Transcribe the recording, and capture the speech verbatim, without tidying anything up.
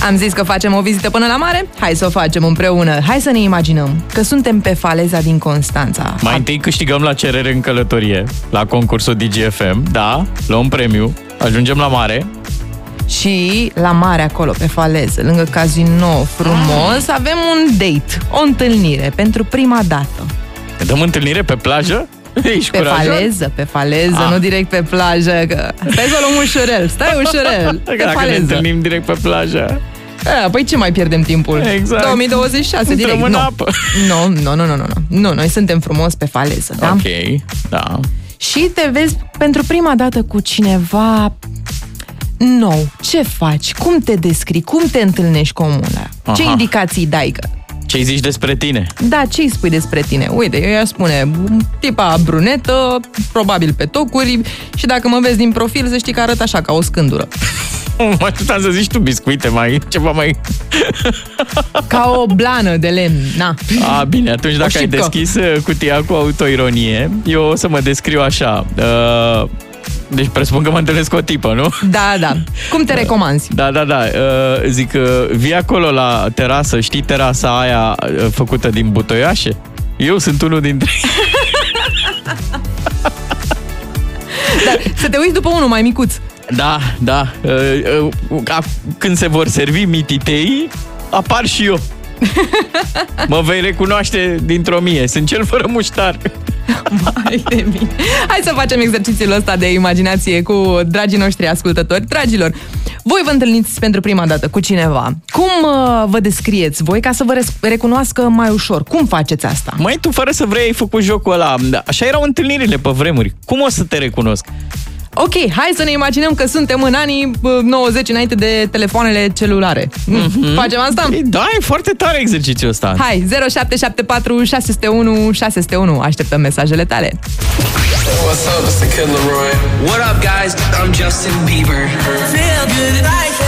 Am zis că facem o vizită până la mare? Hai să o facem împreună. Hai să ne imaginăm că suntem pe faleza din Constanța. Mai întâi câștigăm la cerere în călătorie, la concursul D G F M, da, luăm premiu, ajungem la mare. Și la mare acolo, pe faleză, lângă casino frumos, avem un date, o întâlnire pentru prima dată. Ne dăm întâlnire pe plajă? Ești pe curajos? faleză, pe faleză, ah. nu direct pe plajă. Că... Stai să luăm ușurel, stai ușurel. Pe Dacă faleză. ne întâlnim direct pe plajă. A, păi ce mai pierdem timpul? Exact. două mii douăzeci și șase, direct. În Nu. apă. Nu, nu, nu, nu, nu. Nu, noi suntem frumos pe faleză, da? Ok, da. Și te vezi pentru prima dată cu cineva nou. Ce faci? Cum te descrii? Cum te întâlnești cu omul ăla? Ce indicații dai? Că... Ce-i zici despre tine? Da, ce-i spui despre tine? Uite, eu i-aș spune tipa brunetă, probabil pe tocuri, și dacă mă vezi din profil, să știi că arăt așa, ca o scândură. Mă așteptam să zici tu biscuite, mai ceva mai... Ca o blană de lemn, na. A, bine, atunci dacă ai deschis cutia cu autoironie, eu o să mă descriu așa. Uh... Deci presupun că mă întâlnesc cu o tipă, nu? Da, da. Cum te recomanzi? Da, da, da. Uh, zic, uh, vii acolo la terasă, știi terasa aia uh, făcută din butoiașe? Eu sunt unul dintre ei. Da, să te uiți după unul mai micuț. Da, da. Uh, uh, când se vor servi mititei, apar și eu. Mă vei recunoaște dintr-o mie. Sunt cel fără muștar. Mai de mine. Hai să facem exercițiul ăsta de imaginație cu dragii noștri ascultători. Dragilor, voi vă întâlniți pentru prima dată cu cineva. Cum uh, vă descrieți voi ca să vă recunoască mai ușor? Cum faceți asta? Măi, tu fără să vrei ai făcut jocul ăla. Așa erau întâlnirile pe vremuri. Cum o să te recunosc? Ok, hai să ne imaginăm că suntem în anii nouăzeci, înainte de telefoanele celulare. Mm-hmm. Facem asta? Da, e foarte tare exercițiul ăsta. Hai, zero șapte șapte patru șase zero unu șase zero unu. Așteptăm mesajele tale. What's up, it's the Kid Laroi. What up, guys? I'm Justin Bieber. Feel good tonight.